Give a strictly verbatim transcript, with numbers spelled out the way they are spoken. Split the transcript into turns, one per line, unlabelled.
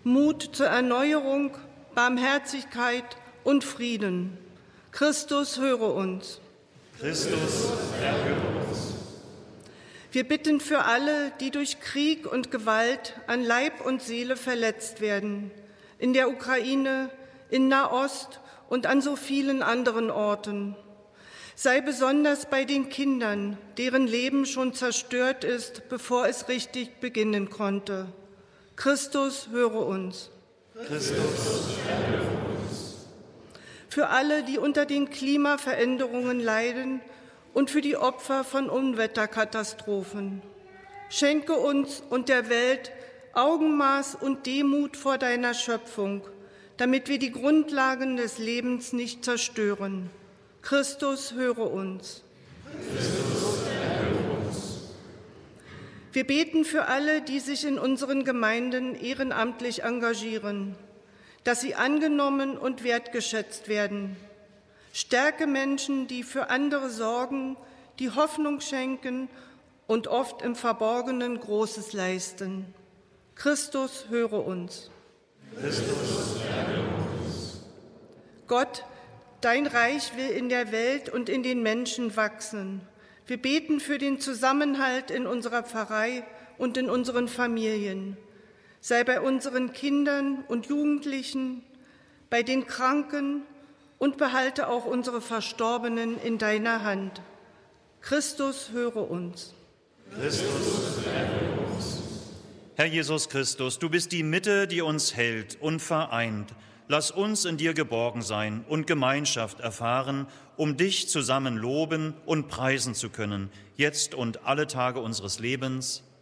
Mut zur Erneuerung, Barmherzigkeit und Frieden. Christus, höre uns.
Christus, erhöre uns.
Wir bitten für alle, die durch Krieg und Gewalt an Leib und Seele verletzt werden, in der Ukraine, in Nahost und an so vielen anderen Orten. Sei besonders bei den Kindern, deren Leben schon zerstört ist, bevor es richtig beginnen konnte. Christus, höre uns.
Christus, erhöre uns.
Für alle, die unter den Klimaveränderungen leiden und für die Opfer von Unwetterkatastrophen. Schenke uns und der Welt Augenmaß und Demut vor deiner Schöpfung, damit wir die Grundlagen des Lebens nicht zerstören. Christus, höre uns.
Christus, erhöre uns.
Wir beten für alle, die sich in unseren Gemeinden ehrenamtlich engagieren, dass sie angenommen und wertgeschätzt werden. Stärke Menschen, die für andere sorgen, die Hoffnung schenken und oft im Verborgenen Großes leisten. Christus, höre uns.
Christus, erhöre uns.
Gott, dein Reich will in der Welt und in den Menschen wachsen. Wir beten für den Zusammenhalt in unserer Pfarrei und in unseren Familien. Sei bei unseren Kindern und Jugendlichen, bei den Kranken und behalte auch unsere Verstorbenen in deiner Hand. Christus, höre uns.
Christus, erhöre uns.
Herr Jesus Christus, du bist die Mitte, die uns hält und vereint. Lass uns in dir geborgen sein und Gemeinschaft erfahren, um dich zusammen loben und preisen zu können, jetzt und alle Tage unseres Lebens.